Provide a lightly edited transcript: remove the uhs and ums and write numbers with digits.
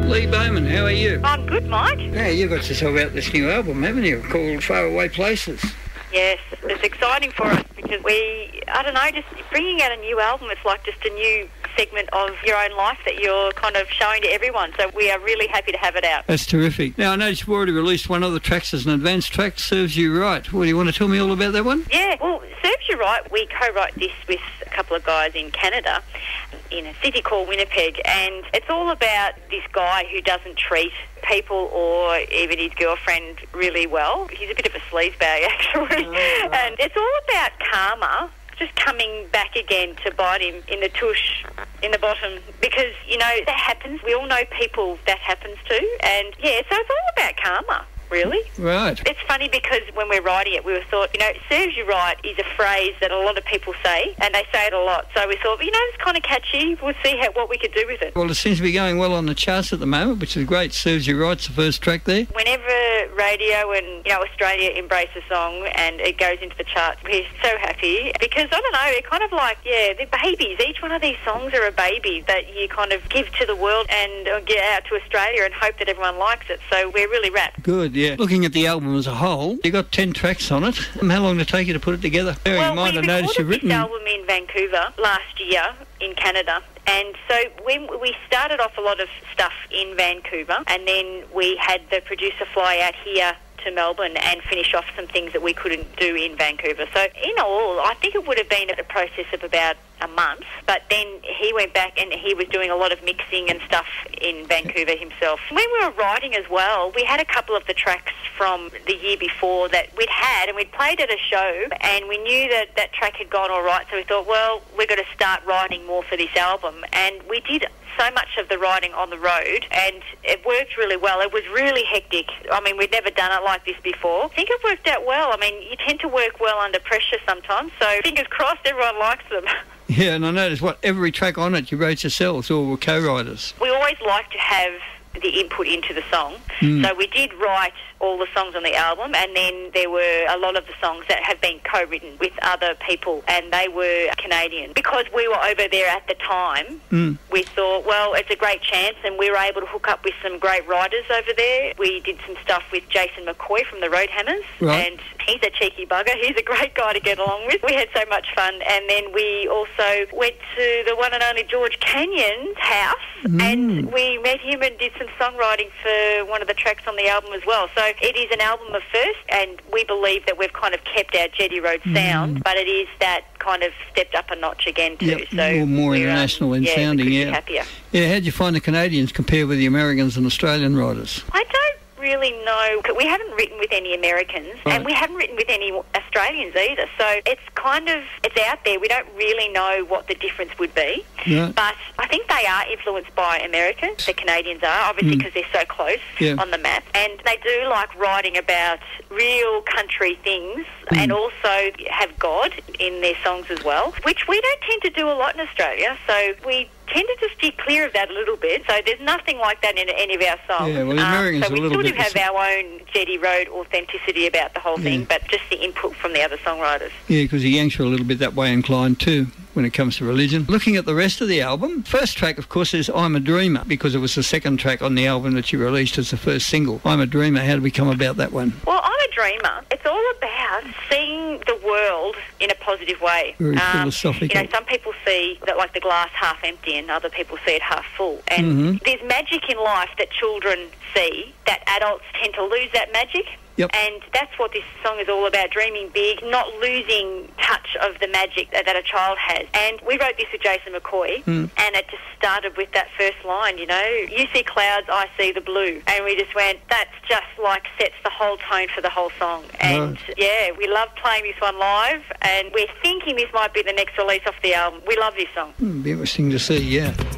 Lee Bowman, how are you? I'm good, Mike. Yeah, you've got to tell about this new album, haven't you, called Faraway Places? Yes, it's exciting for us because just bringing out a new album, it's like just a new segment of your own life that you're kind of showing to everyone. So we are really happy to have it out. That's terrific. Now, I noticed you've already released one of the tracks as an advanced track, Serves You Right. Well, do you want to tell me all about that one? Yeah, well, Serves You Right, we co-wrote this with a couple of guys in Canada, in a city called Winnipeg, and it's all about this guy who doesn't treat people or even his girlfriend really well. He's a bit of a sleazebag, actually. And it's all about karma just coming back again to bite him in the tush, in the bottom, because, that happens. We all know people that happens to, and, yeah, so it's all about karma. Really? Right. It's funny because when we're writing it, we thought, serves you right is a phrase that a lot of people say, and they say it a lot. So we thought, it's kind of catchy. We'll see what we could do with it. Well, it seems to be going well on the charts at the moment, which is great. Serves You Right's the first track there. Whenever radio and, Australia embrace a song and it goes into the charts, we're so happy because, I don't know, they're kind of like, they're babies. Each one of these songs are a baby that you kind of give to the world and get out to Australia and hope that everyone likes it. So we're really wrapped. Good. Yeah. Looking at the album as a whole, you got 10 tracks on it. How long did it take you to put it together? Bearing in mind, I noticed you've written this album in Vancouver last year in Canada. And so when we started off a lot of stuff in Vancouver, and then we had the producer fly out here to Melbourne and finish off some things that we couldn't do in Vancouver. So in all, I think it would have been a process of about a month, but then he went back and he was doing a lot of mixing and stuff in Vancouver himself. When we were writing as well, we had a couple of the tracks from the year before that we'd had, and we'd played at a show, and we knew that that track had gone all right, so we thought, well, we're going to start writing more for this album. And we did so much of the writing on the road, and it worked really well. It was really hectic. I mean, we'd never done it like this before. I think it worked out well. I mean, you tend to work well under pressure sometimes, so fingers crossed everyone likes them. Yeah, and I noticed every track on it you wrote yourselves or were co-writers. We always like to have the input into the song. So we did write all the songs on the album, and then there were a lot of the songs that have been co-written with other people, and they were Canadian. Because we were over there at the time, we thought, well, it's a great chance, and we were able to hook up with some great writers over there. We did some stuff with Jason McCoy from the Roadhammers, and he's a cheeky bugger. He's a great guy to get along with. We had so much fun, and then we also went to the one and only George Canyon's house, and we met him and did some songwriting for one of the tracks on the album as well. So it is an album of first, and we believe that we've kind of kept our Jetty Road sound, but it is that kind of stepped up a notch again too. Yep, so more international in sounding. Yeah, happier. Yeah, how did you find the Canadians compare with the Americans and Australian writers? I don't really know. We haven't written with any Americans, and we haven't written with any Australians either. So it's out there. We don't really know what the difference would be. Yeah. But I think they are influenced by America. The Canadians are, obviously, because they're so close on the map. And they do like writing about real country things and also have God in their songs as well, which we don't tend to do a lot in Australia. So we tend to just steer clear of that a little bit. So there's nothing like that in any of our songs. Yeah, well, the Americans so we sort of have our own Jetty Road authenticity about the whole thing, but just the input from the other songwriters. Yeah, because the Yanks are a little bit that way inclined too when it comes to religion. Looking at the rest of the album, first track, of course, is I'm a Dreamer, because it was the second track on the album that you released as the first single. I'm a Dreamer, how did we come about that one? Well, I'm a Dreamer. It's all about seeing the world in a positive way. Very philosophical. Some people see that like the glass half empty and other people see it half full. And there's magic in life that children see that adults tend to lose that magic. Yep. And that's what this song is all about, dreaming big, not losing touch of the magic that a child has. And we wrote this with Jason McCoy, and it just started with that first line, you see clouds, I see the blue. And we just went, that's just like sets the whole tone for the whole song. And we love playing this one live, and we're thinking this might be the next release off the album. We love this song. Be interesting to see, yeah.